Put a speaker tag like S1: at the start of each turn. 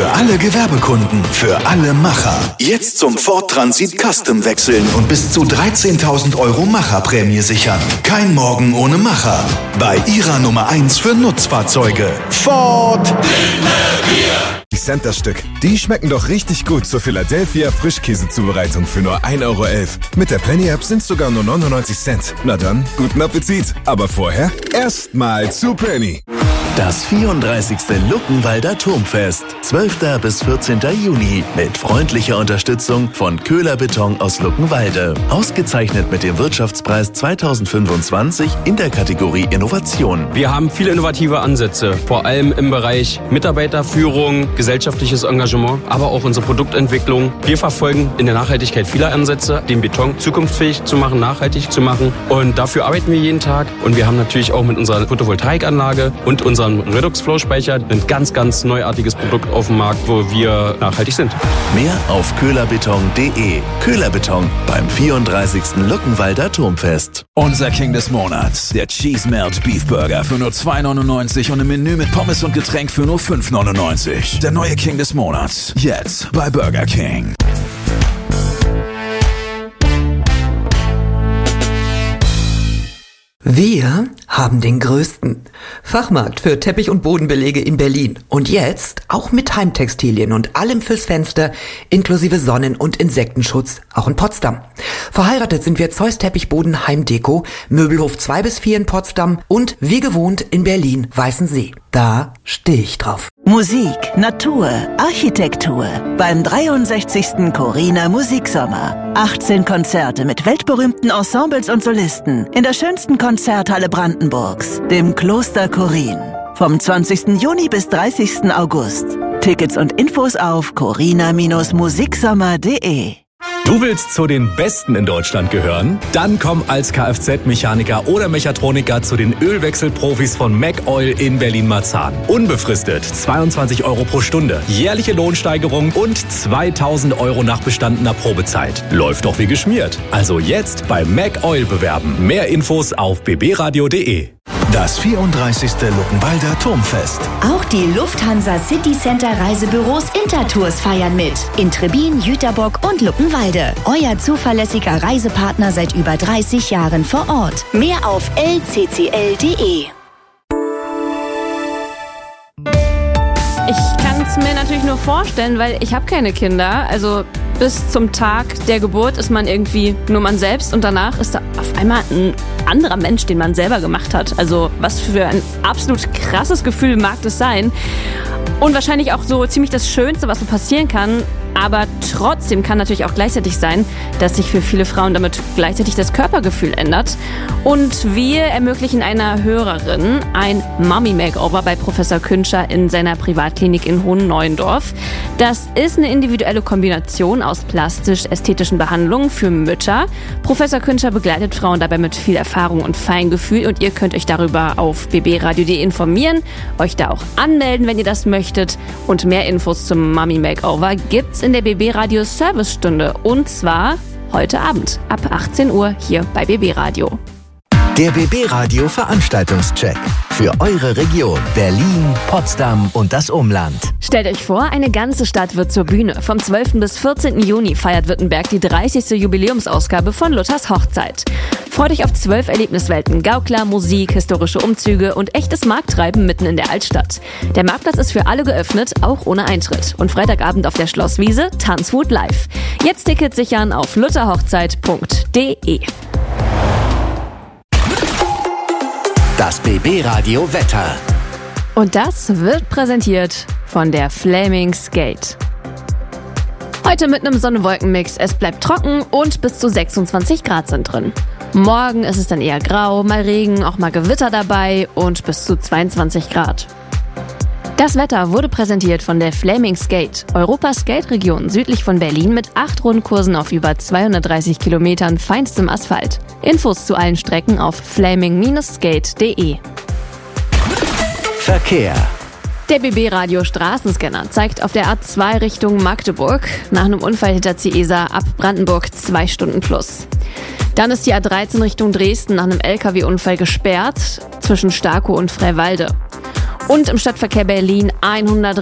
S1: Für alle Gewerbekunden, für alle Macher. Jetzt zum Ford Transit Custom wechseln und bis zu 13.000 € Macherprämie sichern. Kein Morgen ohne Macher. Bei Ihrer Nummer 1 für Nutzfahrzeuge. Ford.
S2: Die Cent das Stück. Die schmecken doch richtig gut zur Philadelphia Frischkäsezubereitung für nur 1,11 €. Mit der Penny-App sind sogar nur 99 Cent. Na dann, guten Appetit. Aber vorher erstmal zu Penny.
S3: Das 34. Luckenwalder Turmfest, 12. bis 14. Juni, mit freundlicher Unterstützung von Köhler Beton aus Luckenwalde. Ausgezeichnet mit dem Wirtschaftspreis 2025 in der Kategorie Innovation.
S4: Wir haben viele innovative Ansätze, vor allem im Bereich Mitarbeiterführung, gesellschaftliches Engagement, aber auch unsere Produktentwicklung. Wir verfolgen in der Nachhaltigkeit viele Ansätze, den Beton zukunftsfähig zu machen, nachhaltig zu machen. Und dafür arbeiten wir jeden Tag. Und wir haben natürlich auch mit unserer Photovoltaikanlage und unserem Redox-Flow-Speicher ein ganz, ganz neuartiges Produkt auf dem Markt, wo wir nachhaltig sind.
S3: Mehr auf köhlerbeton.de. Köhler Beton beim 34. Luckenwalder Turmfest.
S5: Unser King des Monats, der Cheese Melt Beef Burger für nur 2,99 € und im Menü mit Pommes und Getränk für nur 5,99 €. Der neue King des Monats, jetzt bei Burger King.
S6: Wir haben den größten Fachmarkt für Teppich- und Bodenbelege in Berlin. Und jetzt auch mit Heimtextilien und allem fürs Fenster, inklusive Sonnen- und Insektenschutz, auch in Potsdam. Verheiratet sind wir Zeus Teppichboden Heimdeko, Möbelhof 2 bis 4 in Potsdam und wie gewohnt in Berlin Weißensee. Da stehe ich drauf.
S7: Musik, Natur, Architektur beim 63. Corina Musiksommer. 18 Konzerte mit weltberühmten Ensembles und Solisten in der schönsten Konzerthalle Brandenburgs, dem Kloster Chorin. Vom 20. Juni bis 30. August. Tickets und Infos auf corina-musiksommer.de.
S8: Du willst zu den Besten in Deutschland gehören? Dann komm als Kfz-Mechaniker oder Mechatroniker zu den Ölwechselprofis von MacOil in Berlin-Marzahn. Unbefristet 22 € pro Stunde, jährliche Lohnsteigerung und 2.000 € nach bestandener Probezeit. Läuft doch wie geschmiert. Also jetzt bei MacOil bewerben. Mehr Infos auf bbradio.de.
S1: Das 34. Luckenwalder Turmfest.
S9: Auch die Lufthansa City Center Reisebüros Intertours feiern mit. In Trebin, Jüterbock und Luckenwalde. Euer zuverlässiger Reisepartner seit über 30 Jahren vor Ort. Mehr auf lccl.de.
S10: Ich kann es mir natürlich nur vorstellen, weil ich habe keine Kinder. Also bis zum Tag der Geburt ist man irgendwie nur man selbst und danach ist da auf einmal ein anderer Mensch, den man selber gemacht hat. Also was für ein absolut krasses Gefühl mag das sein. Und wahrscheinlich auch so ziemlich das Schönste, was so passieren kann. Aber trotzdem kann natürlich auch gleichzeitig sein, dass sich für viele Frauen damit gleichzeitig das Körpergefühl ändert. Und wir ermöglichen einer Hörerin ein Mummy-Makeover bei Professor Künscher in seiner Privatklinik in Hohenneuendorf. Das ist eine individuelle Kombination aus plastisch-ästhetischen Behandlungen für Mütter. Professor Künscher begleitet Frauen dabei mit viel Erfahrung und Feingefühl und ihr könnt euch darüber auf bbradio.de informieren, euch da auch anmelden, wenn ihr das möchtet. Und mehr Infos zum Mummy-Makeover gibt's in der BB Radio Servicestunde und zwar heute Abend ab 18 Uhr hier bei BB Radio.
S3: Der BB Radio Veranstaltungscheck für eure Region Berlin, Potsdam und das Umland.
S10: Stellt euch vor, eine ganze Stadt wird zur Bühne. Vom 12. bis 14. Juni feiert Württemberg die 30. Jubiläumsausgabe von Luthers Hochzeit. Freut euch auf 12 Erlebniswelten, Gaukler, Musik, historische Umzüge und echtes Markttreiben mitten in der Altstadt. Der Marktplatz ist für alle geöffnet, auch ohne Eintritt. Und Freitagabend auf der Schlosswiese Tanzwut live. Jetzt Tickets sichern auf lutherhochzeit.de.
S3: Das BB Radio Wetter.
S10: Und das wird präsentiert von der Flaming Skate. Heute mit einem Sonne-Wolken-Mix. Es bleibt trocken und bis zu 26 Grad sind drin. Morgen ist es dann eher grau, mal Regen, auch mal Gewitter dabei und bis zu 22 Grad. Das Wetter wurde präsentiert von der Flaming Skate, Europas Skate-Region südlich von Berlin mit 8 Rundkursen auf über 230 Kilometern feinstem Asphalt. Infos zu allen Strecken auf flaming-skate.de.
S3: Verkehr.
S10: Der BB Radio Straßenscanner zeigt auf der A2 Richtung Magdeburg nach einem Unfall hinter Ciesa ab Brandenburg 2 Stunden plus. Dann ist die A13 Richtung Dresden nach einem LKW-Unfall gesperrt zwischen Starkow und Freiwalde. Und im Stadtverkehr Berlin 100